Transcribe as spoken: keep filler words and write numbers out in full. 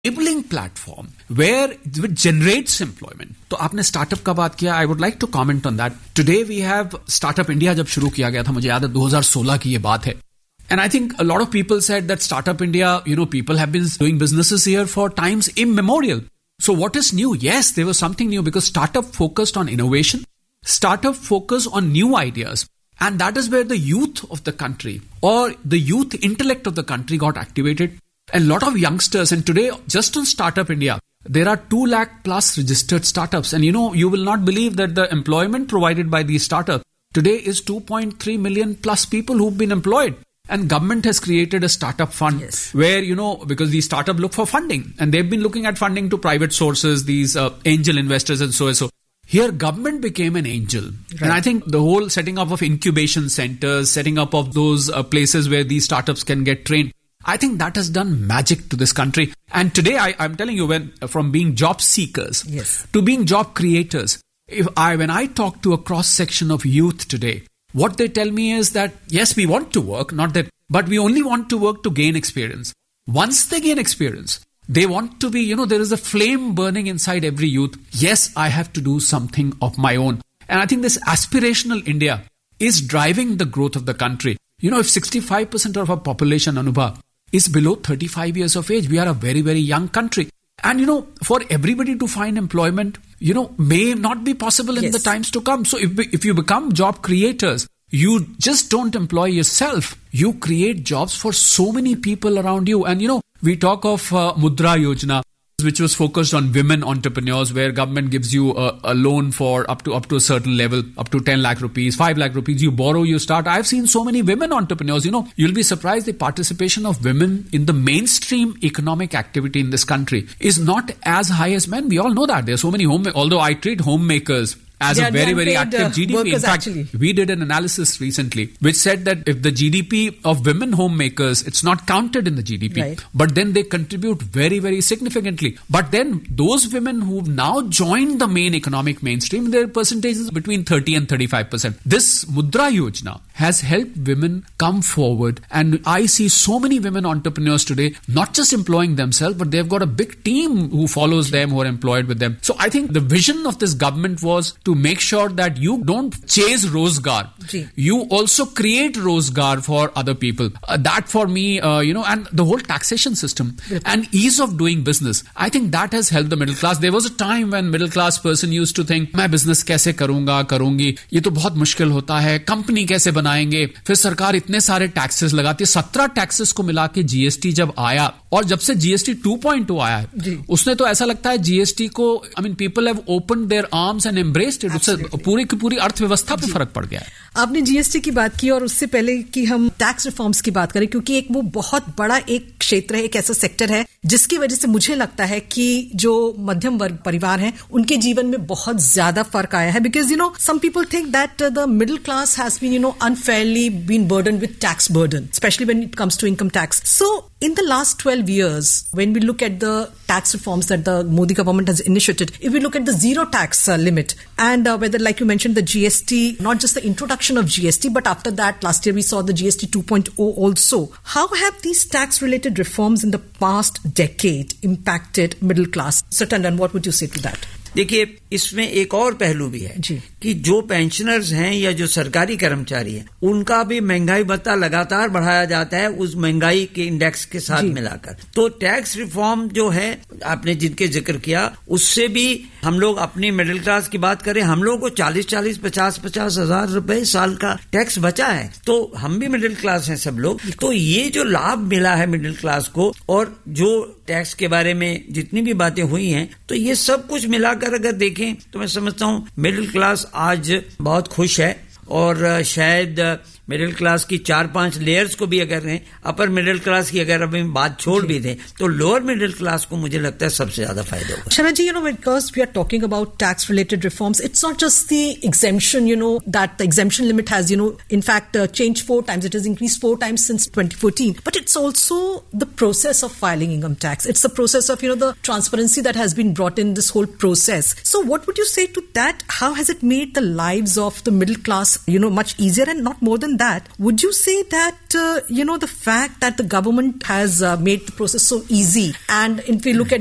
enabling platform where it generates employment. तो आपने startup का बात किया. I would like to comment on that. Today we have Startup India जब शुरू किया गया था, मुझे याद है दो हज़ार सोलह की ये बात है. And I think a lot of people said that Startup India, you know, people have been doing businesses here for times immemorial. So what is new? Yes, there was something new because startup focused on innovation. Startup focused on new ideas. And that is where the youth of the country or the youth intellect of the country got activated. A lot of youngsters, and today just on Startup India, there are two lakh plus registered startups. And you know, you will not believe that the employment provided by these startups today is two point three million plus people who've been employed. And government has created a startup fund yes. where, you know, because these startups look for funding and they've been looking at funding to private sources, these uh, angel investors and so and so. Here, government became an angel. Right. And I think the whole setting up of incubation centers, setting up of those uh, places where these startups can get trained, I think that has done magic to this country. And today, I, I'm telling you, when from being job seekers yes. to being job creators, if I when I talk to a cross-section of youth today, what they tell me is that, yes, we want to work, not that, but we only want to work to gain experience. Once they gain experience, they want to be, you know, there is a flame burning inside every youth. Yes, I have to do something of my own. And I think this aspirational India is driving the growth of the country. You know, if sixty-five percent of our population, Anubha, is below thirty-five years of age, we are a very, very young country. And, you know, for everybody to find employment, you know, may not be possible in yes. the times to come. So if, if you become job creators, you just don't employ yourself. You create jobs for so many people around you. And, you know, we talk of uh, Mudra Yojana, which was focused on women entrepreneurs, where government gives you a, a loan for up to up to a certain level, up to ten lakh rupees, five lakh rupees. You borrow, you start. I've seen so many women entrepreneurs. You know, you'll be surprised the participation of women in the mainstream economic activity in this country is not as high as men. We all know that. There are so many home, although I treat homemakers as they a very, very active uh, G D P. In fact, actually. we did an analysis recently which said that if the G D P of women homemakers, it's not counted in the G D P, right. but then they contribute very, very significantly. But then those women who've now joined the main economic mainstream, their percentage is between thirty and thirty-five percent. This Mudra Yojana has helped women come forward. And I see so many women entrepreneurs today, not just employing themselves, but they've got a big team who follows them, who are employed with them. So I think the vision of this government was to make sure that you don't chase Rozgar. Gee. You also create Rozgar for other people. Uh, that for me, uh, you know, and the whole taxation system yep. and ease of doing business, I think that has helped the middle class. There was a time when middle class person used to think, मैं business कैसे करूंगा, करूंगी, ये तो बहुत मुश्किल होता है, कंपनी कैसे बनाएंगे, फिर सरकार इतने सारे टैक्सेस लगाती है. सत्रह टैक्सेस को मिला के जीएसटी जब आया, और जब से जीएसटी टू पॉइंट ओ आया है, उसने तो ऐसा लगता है जीएसटी को, I mean people have opened there arms and embraced it. उससे पूरी की पूरी अर्थव्यवस्था पे फर्क पड़ गया है. आपने जीएसटी की बात की और उससे पहले कि हम टैक्स रिफॉर्म्स की बात करें, क्योंकि एक वो बहुत बड़ा एक क्षेत्र है, एक ऐसा सेक्टर है जिसकी वजह से मुझे लगता है कि जो मध्यम वर्ग परिवार हैं उनके जीवन में बहुत ज्यादा फर्क आया है. Because you know some people think that the middle class has been you know unfairly been burden with tax burden, specially when it comes to income tax. So in the last twelve years, when we look at the tax reforms that the Modi government has initiated, if we look at the zero tax uh, limit and uh, whether, like you mentioned, the G S T, not just the introduction of G S T, but after that, last year we saw the G S T two point oh also. How have these tax-related reforms in the past decade impacted middle class? Sir Tandon, what would you say to that? देखिए, इसमें एक और पहलू भी है कि जो pensioners हैं या जो सरकारी कर्मचारी हैं, उनका भी महंगाई भत्ता लगातार बढ़ाया जाता है उस महंगाई के इंडेक्स के साथ मिलाकर. तो टैक्स रिफॉर्म जो है, आपने जिनके जिक्र किया, उससे भी हम लोग अपनी मिडिल क्लास की बात करें, हम लोगों को चालीस चालीस पचास पचास हजार रुपए साल का टैक्स बचा है. तो हम भी मिडिल क्लास हैं सब लोग. तो ये जो लाभ मिला है मिडिल क्लास को, और जो टैक्स के बारे में जितनी भी बातें हुई हैं, तो ये सब कुछ मिलाकर अगर देखें तो मैं समझता हूं मिडिल क्लास आज बहुत खुश है. और शायद मिडिल क्लास की चार पांच लेयर्स को भी अगर हैं, अपर मिडिल क्लास की अगर अभी बात छोड़ भी दें, तो लोअर मिडिल क्लास को मुझे लगता है सबसे ज्यादा फायदा होगा. Shana ji, you know, because we are talking about tax related reforms, it's not just the exemption, you know, that the exemption limit has, you know, in fact uh, changed four times. It has increased four times since twenty fourteen. But it's also the process of filing income tax. It's the process of, you know, the transparency that has been brought in this whole process. So what would you say to that? How has it made the lives of the middle class, you know, much easier? And not more than that, would you say that, uh, you know, the fact that the government has uh, made the process so easy, and if we look at